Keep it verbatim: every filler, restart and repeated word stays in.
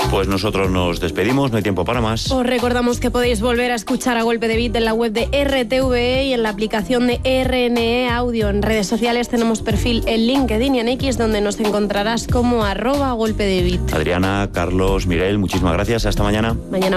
Pues nosotros nos despedimos, no hay tiempo para más. Os recordamos que podéis volver a escuchar A Golpe de Beat en la web de R T V E y en la aplicación de R N E Audio. En redes sociales tenemos perfil en LinkedIn y en X, donde nos encontrarás como arroba golpe de beat. Adriana, Carlos, Miguel, muchísimas gracias. Hasta mañana. Mañana